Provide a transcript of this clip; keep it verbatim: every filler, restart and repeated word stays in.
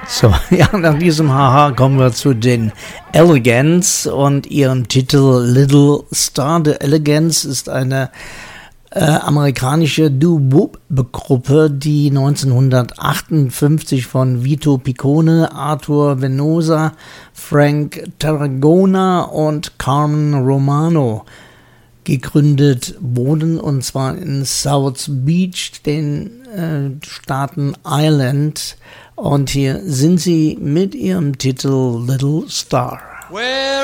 So, ja, nach diesem Haha kommen wir zu den Elegants und ihrem Titel Little Star. The Elegants ist eine äh, amerikanische Doo-Wop-Gruppe, die neunzehnhundertachtundfünfzig von Vito Piccone, Arthur Venosa, Frank Tarragona und Carmen Romano gegründet wurden, und zwar in South Beach, den äh, Staaten Ireland. Und hier sind sie mit ihrem Titel Little Star. Where